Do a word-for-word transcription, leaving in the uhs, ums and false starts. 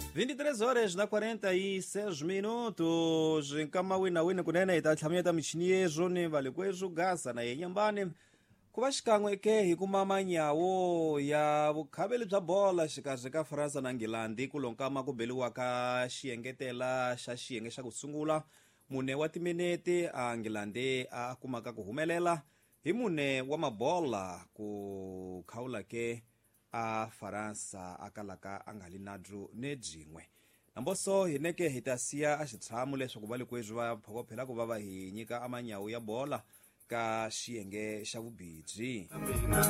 vinte e três horas na quarenta e seis minutos nkama wina wina kunene itatlhamia ta michini yezoni vale kwejugaza na yenyambani kuva xikan'we ke hi kuma manyawo ya vukhaveli bya bola xikarhi ka Faransa na Ngilandi kulonkama ku beliwa ka xiyengetela xa xiyenge xa ku sungula mune wa timinete a Ngilandi a kumaka ku humelela hi mune wa mabola ku khawula ke a Faransa akalaka angali nadru nejingwe namboso hineke hitasiya a xitshamo leswaku vale kweju va phokopela ku va va hi nyika amanyawu ya bola ka xiyenge xa vubidyi